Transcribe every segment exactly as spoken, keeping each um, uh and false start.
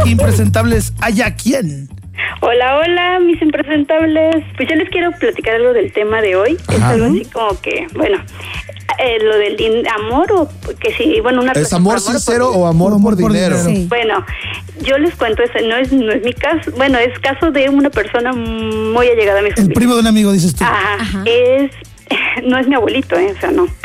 impresentables, ¿haya quién? Hola, hola, mis impresentables. Pues yo les quiero platicar algo del tema de hoy. Ajá. Es algo así como que, bueno, eh, lo del din- amor o que sí, bueno, una ¿Es amor, amor sincero por, o amor, amor por, por dinero? dinero. Sí. Bueno, yo les cuento, ese no es no es mi caso, bueno, es caso de una persona muy allegada a mi familia. El primo de un amigo, dices tú. Ajá, Ajá. es, no es mi abuelito, ¿eh? O sea, no.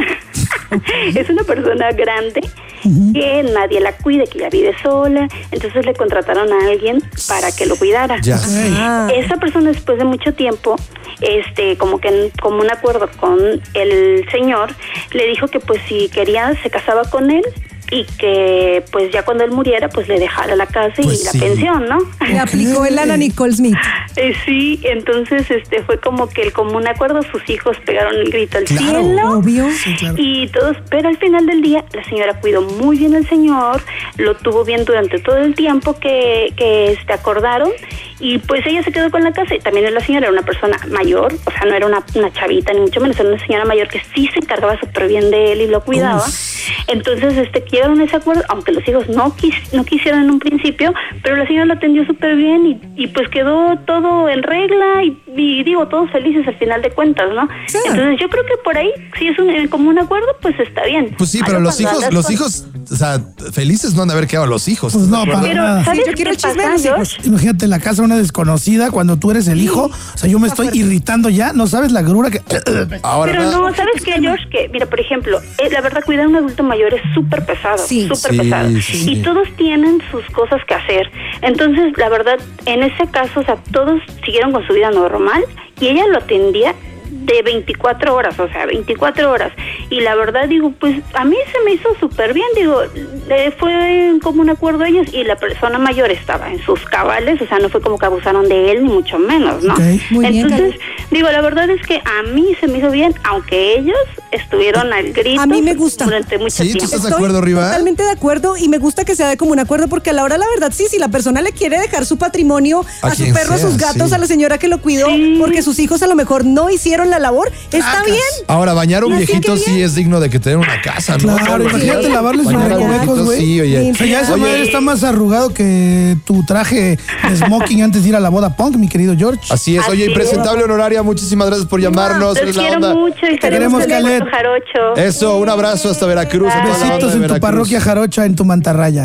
Es una persona grande uh-huh. que nadie la cuide, que ya vive sola, entonces le contrataron a alguien para que lo cuidara. Ya. Ah. Esa persona, después de mucho tiempo, este, como que como un acuerdo con el señor, le dijo que pues si quería se casaba con él y que pues ya cuando él muriera pues le dejara la casa pues y sí. la pensión, ¿no? Le aplicó el Ana Nicole Smith. Eh, sí, entonces este fue como que el común acuerdo, sus hijos pegaron el grito al claro, cielo, obvio. Sí, claro. Y todos, pero al final del día la señora cuidó muy bien al señor, lo tuvo bien durante todo el tiempo que, que este, acordaron y pues ella se quedó con la casa y también la señora era una persona mayor, o sea no era una, una chavita ni mucho menos, era una señora mayor que sí se encargaba súper bien de él y lo cuidaba. Uf. Entonces este llegaron a ese acuerdo, aunque los hijos no quis, no quisieron en un principio, pero la señora lo atendió súper bien y, y pues quedó todo en regla y, y digo, todos felices al final de cuentas, ¿no? Sí. Entonces yo creo que por ahí, si es un común acuerdo, pues está bien. Pues sí, pero Algo los hijos, los hijos, o sea, felices no han de haber quedado los hijos. Pues no, para pero, nada. ¿sabes sí, yo quiero el chisme de los hijos. Imagínate en la casa una desconocida cuando tú eres el hijo, o sea, yo me estoy irritando ya, no sabes la grura que... Ahora, pero no, ¿sabes qué, George? Que, mira, por ejemplo, eh, la verdad, cuidar a un adulto mayor es súper pesado, sí. súper sí, pesado. Sí. Y todos tienen sus cosas que hacer. Entonces, la verdad, en ese caso, o sea, todos siguieron con su vida normal y ella lo atendía de veinticuatro horas, o sea, veinticuatro horas. Y la verdad, digo, pues a mí se me hizo súper bien, digo, eh, fue como un acuerdo ellos y la persona mayor estaba en sus cabales, o sea, no fue como que abusaron de él, ni mucho menos, ¿no? Okay, muy Entonces, bien, digo, la verdad es que a mí se me hizo bien, aunque ellos estuvieron al grito a mí me gusta. durante mucho sí, tiempo. ¿tú estás de acuerdo, Riva? Totalmente de acuerdo y me gusta que sea de común acuerdo porque a la hora, la verdad, sí, si la persona le quiere dejar su patrimonio a, a su perro, sea, a sus gatos, sí. a la señora que lo cuidó, sí. porque sus hijos a lo mejor no hicieron la labor, está bien. Ahora, bañar a un viejito sí es digno de que tener una casa, ¿no? Claro, imagínate sí. lavarle sus recovecos, güey. Sí, oye. O sea, ya esa oye. madre está más arrugado que tu traje de smoking antes de ir a la boda punk, mi querido George. Así es. Oye, Así impresentable honoraria, muchísimas gracias por llamarnos. Los quiero onda. mucho y queremos Calet. Jarocho. Eso, un abrazo hasta Veracruz. Bye. Besitos en tu parroquia jarocha, en tu mantarraya.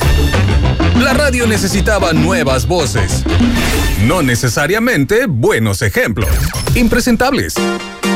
La radio necesitaba nuevas voces, no necesariamente buenos ejemplos. Impresentables.